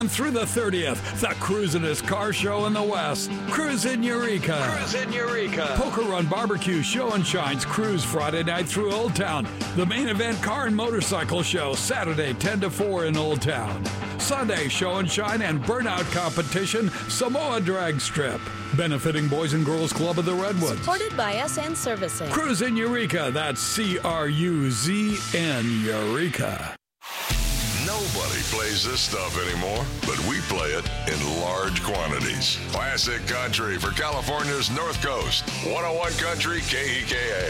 Through the 30th, the Cruisin'est Car Show in the West. Cruise in Eureka. Cruise in Eureka. Poker Run Barbecue Show and Shines Cruise Friday night through Old Town. The main event Car and Motorcycle Show Saturday 10 to 4 in Old Town. Sunday Show and Shine and Burnout Competition Samoa Drag Strip. Benefiting Boys and Girls Club of the Redwoods. Supported by SN Servicing. Cruise in Eureka. That's CRUZN Eureka. Nobody plays this stuff anymore, but we play it in large quantities. Classic country for California's North Coast. 101 Country KEKA.